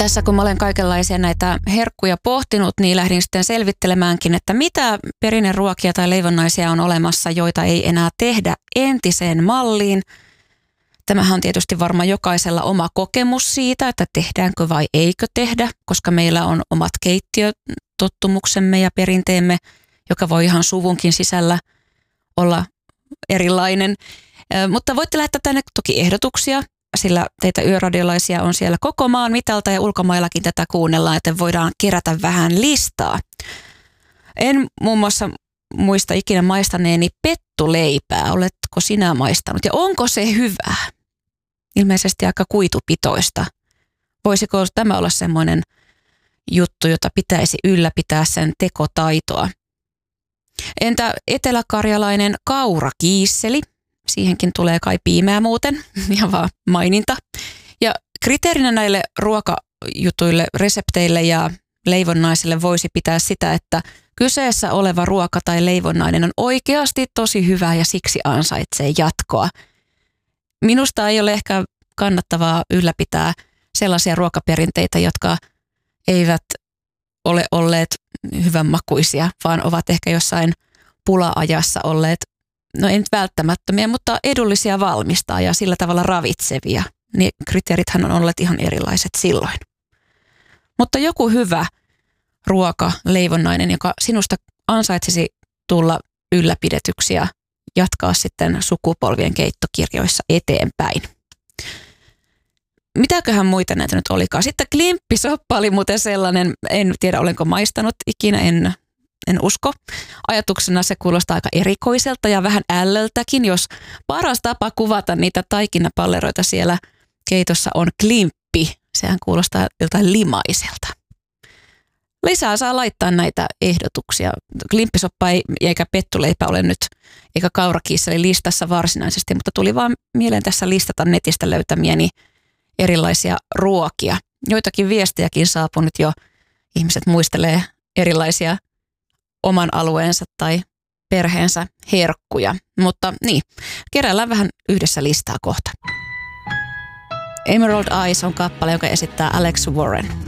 tässä kun mä olen kaikenlaisia näitä herkkuja pohtinut, niin lähdin sitten selvittelemäänkin, että mitä perinneruokia tai leivonnaisia on olemassa, joita ei enää tehdä entiseen malliin. Tämähän on tietysti varmaan jokaisella oma kokemus siitä, että tehdäänkö vai eikö tehdä, koska meillä on omat keittiötottumuksemme ja perinteemme, joka voi ihan suvunkin sisällä olla erilainen. Mutta voitte lähettää tänne toki ehdotuksia, sillä teitä yöradiolaisia on siellä koko maan mitalta ja ulkomaillakin tätä kuunnellaan, että voidaan kerätä vähän listaa. En muun muassa muista ikinä maistaneeni pettuleipää. Oletko sinä maistanut ja onko se hyvää? Ilmeisesti aika kuitupitoista. Voisiko tämä olla semmoinen juttu, jota pitäisi ylläpitää sen tekotaitoa? Entä eteläkarjalainen kaurakiisseli? Siihenkin tulee kai piimää muuten, ihan vaan maininta. Ja kriteerinä näille ruokajutuille, resepteille ja leivonnaisille voisi pitää sitä, että kyseessä oleva ruoka tai leivonnainen on oikeasti tosi hyvä ja siksi ansaitsee jatkoa. Minusta ei ole ehkä kannattavaa ylläpitää sellaisia ruokaperinteitä, jotka eivät ole olleet hyvänmakuisia, vaan ovat ehkä jossain pula-ajassa olleet, no ei nyt välttämättömiä, mutta edullisia valmistaa ja sillä tavalla ravitsevia. Niin kriteerithän on olleet ihan erilaiset silloin. Mutta joku hyvä ruoka, leivonnainen, joka sinusta ansaitsisi tulla ylläpidetyksi ja jatkaa sitten sukupolvien keittokirjoissa eteenpäin. Mitäköhän muita näitä nyt olikaan? Sitten klimppisoppa oli muuten sellainen, en tiedä olenko maistanut ikinä, en usko. Ajatuksena se kuulostaa aika erikoiselta ja vähän ällöltäkin, jos paras tapa kuvata niitä taikinapalleroita siellä keitossa on klimppi. Sehän kuulostaa jotain limaiselta. Lisää saa laittaa näitä ehdotuksia. Klimppisoppa ei, eikä pettuleipä ole nyt, eikä kaurakiisseli listassa varsinaisesti, mutta tuli vaan mieleen tässä listata netistä löytämiäni erilaisia ruokia. Joitakin viestejäkin saapunut jo. Ihmiset muistelee erilaisia oman alueensa tai perheensä herkkuja. Mutta niin, keräillään vähän yhdessä listaa kohta. Emerald Eyes on kappale, joka esittää Alex Warren.